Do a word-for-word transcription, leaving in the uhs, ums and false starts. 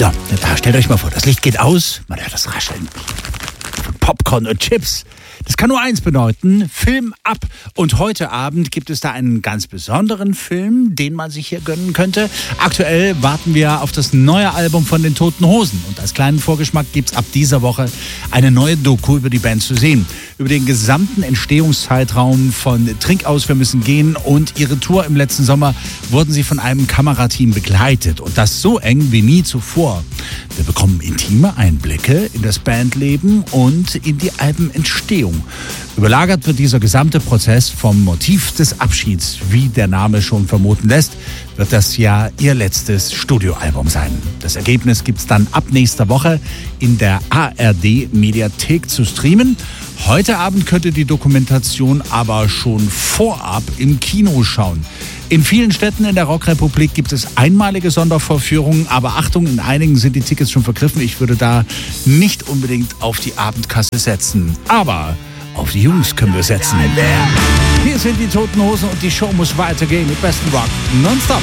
So, da stellt euch mal vor, das Licht geht aus, man hört das Rascheln von Popcorn und Chips. Das kann nur eins bedeuten, Film ab. Und heute Abend gibt es da einen ganz besonderen Film, den man sich hier gönnen könnte. Aktuell warten wir auf das neue Album von den Toten Hosen. Und als kleinen Vorgeschmack gibt es ab dieser Woche eine neue Doku über die Band zu sehen. Über den gesamten Entstehungszeitraum von Trink aus, wir müssen gehen und ihre Tour im letzten Sommer wurden sie von einem Kamerateam begleitet. Und das so eng wie nie zuvor. Wir bekommen intime Einblicke in das Bandleben und in die Albenentstehung. Überlagert wird dieser gesamte Prozess vom Motiv des Abschieds, wie der Name schon vermuten lässt, wird das ja ihr letztes Studioalbum sein. Das Ergebnis gibt's dann ab nächster Woche in der A R D-Mediathek zu streamen. Heute Abend könnt ihr die Dokumentation aber schon vorab im Kino schauen. In vielen Städten in der Rockrepublik gibt es einmalige Sondervorführungen, aber Achtung, in einigen sind die Tickets schon vergriffen. Ich würde da nicht unbedingt auf die Abendkasse setzen, aber auf die Jungs können wir setzen. Hier sind die Toten Hosen und die Show muss weitergehen mit besten Rock nonstop.